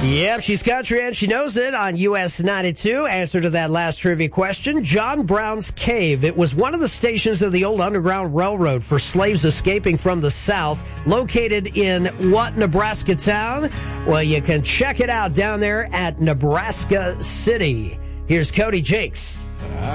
Yep, she's country and she knows it on US 92. Answer to that last trivia question, John Brown's Cave. It was one of the stations of the old Underground Railroad for slaves escaping from the South, located in what Nebraska town? Well, you can check it out down there at Nebraska City. Here's Cody Jakes.